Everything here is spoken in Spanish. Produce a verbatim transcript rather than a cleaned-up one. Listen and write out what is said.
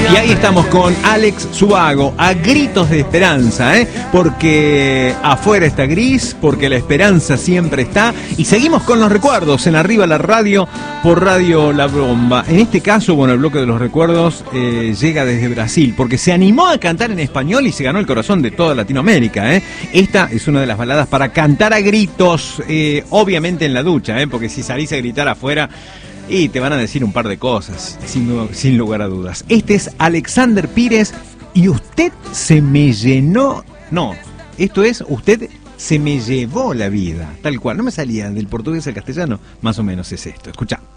Y ahí estamos con Alex Zúbago, a gritos de esperanza, ¿eh? Porque afuera está gris, porque la esperanza siempre está. Y seguimos con los recuerdos en Arriba la Radio, por Radio La Bomba. En este caso, bueno, el bloque de los recuerdos eh, llega desde Brasil, porque se animó a cantar en español y se ganó el corazón de toda Latinoamérica, ¿eh? Esta es una de las baladas para cantar a gritos, eh, obviamente en la ducha, ¿eh? Porque si salís a gritar afuera... y te van a decir un par de cosas, sin, sin lugar a dudas. Este es Alexander Pires y usted se me llenó... No, esto es usted se me llevó la vida, tal cual. No me salía del portugués al castellano, más o menos es esto. Escuchá.